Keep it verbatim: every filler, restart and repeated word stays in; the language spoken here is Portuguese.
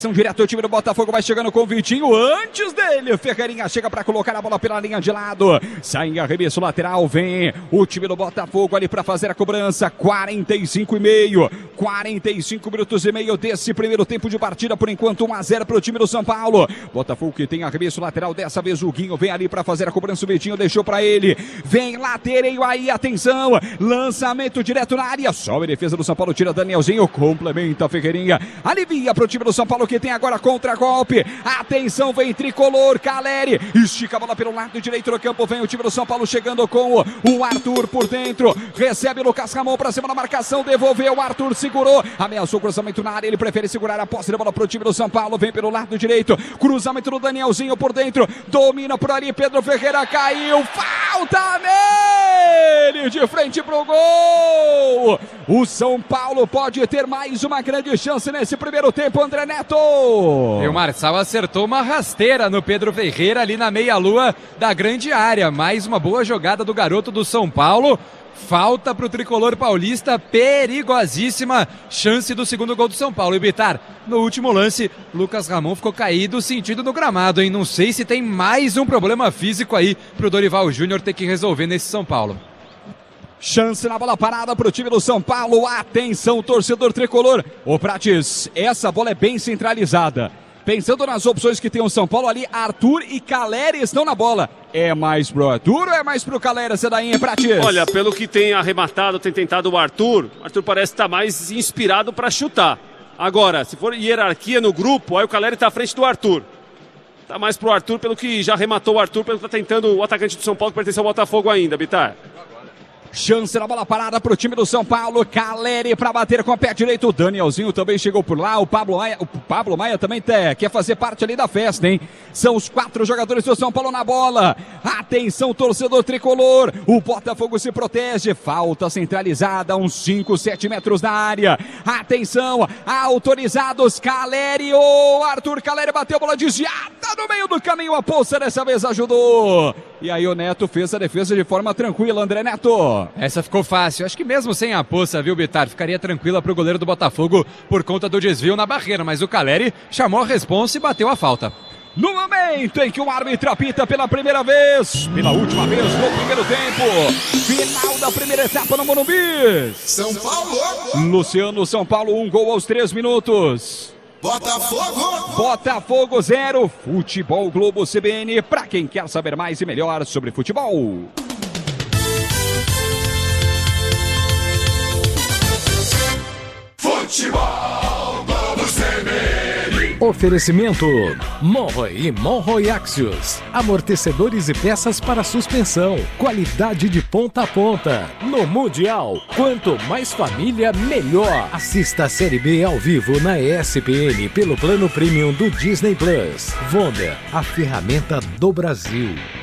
Direto o time do Botafogo vai chegando com o Vitinho, antes dele, Ferreirinha chega para colocar a bola pela linha de lado, sai em arremesso lateral, vem o time do Botafogo ali para fazer a cobrança, quarenta e cinco e meio, quarenta e cinco minutos e meio desse primeiro tempo de partida, por enquanto um a zero para o time do São Paulo. Botafogo que tem arremesso lateral, dessa vez o Guinho vem ali para fazer a cobrança, o Vitinho deixou para ele, vem latereio aí, atenção, lançamento direto na área, sobe a defesa do São Paulo, tira Danielzinho, complementa a Ferreirinha, alivia para o time do São Paulo que tem agora contra-golpe, atenção, vem tricolor, Caleri, estica a bola pelo lado direito do campo, vem o time do São Paulo chegando com o Arthur por dentro, recebe Lucas Ramon pra cima da marcação, devolveu, o Arthur segurou, ameaçou o cruzamento na área, ele prefere segurar a posse da bola pro time do São Paulo, vem pelo lado direito, cruzamento do Danielzinho por dentro, domina por ali, Pedro Ferreira caiu, falta nele, de frente pro gol, o São Paulo pode ter mais uma grande chance nesse primeiro tempo, André Neto. E o Marçal acertou uma rasteira no Pedro Ferreira ali na meia-lua da grande área. Mais uma boa jogada do garoto do São Paulo. Falta para o tricolor paulista, perigosíssima chance do segundo gol do São Paulo. E Bitar, no último lance, Lucas Ramon ficou caído, sentido no gramado, hein? Não sei se tem mais um problema físico aí para o Dorival Júnior ter que resolver nesse São Paulo. Chance na bola parada para o time do São Paulo. Atenção, torcedor tricolor. Ô Prates, essa bola é bem centralizada. Pensando nas opções que tem o São Paulo ali, Arthur e Caleri estão na bola. É mais pro Arthur ou é mais pro Caleri essa daí, hein, Prates? Olha, pelo que tem arrematado, tem tentado o Arthur, o Arthur parece estar mais inspirado para chutar. Agora, se for hierarquia no grupo, aí o Caleri está à frente do Arthur. Tá mais pro Arthur, pelo que já arrematou o Arthur, pelo que está tentando o atacante do São Paulo que pertence ao Botafogo ainda, Bitar. Chance na bola parada para o time do São Paulo, Caleri para bater com o pé direito, o Danielzinho também chegou por lá, o Pablo Maia, o Pablo Maia também te, quer fazer parte ali da festa, hein? São os quatro jogadores do São Paulo na bola, atenção torcedor tricolor, o Botafogo se protege, falta centralizada, uns cinco, sete metros da área, atenção, autorizados, Caleri, o Arthur Caleri bateu a bola desviada no meio do caminho, a Poça dessa vez ajudou, e aí o Neto fez a defesa de forma tranquila, André Neto. Essa ficou fácil, acho que mesmo sem a Poça, viu, Bitar, ficaria tranquila pro goleiro do Botafogo por conta do desvio na barreira, mas o Caleri chamou a responsa e bateu a falta. No momento em que o árbitro apita pela primeira vez, pela última vez no primeiro tempo, final da primeira etapa no Morumbi. São Paulo! Luciano, São Paulo, um gol aos três minutos. Botafogo! Botafogo zero, Futebol Globo C B N, pra quem quer saber mais e melhor sobre futebol. Futebol Globo C B N. Oferecimento Monroe e Monroe Axios. Amortecedores e peças para suspensão. Qualidade de ponta a ponta. No Mundial, quanto mais família, melhor. Assista a Série B ao vivo na E S P N pelo plano premium do Disney Plus. Vonda, a ferramenta do Brasil.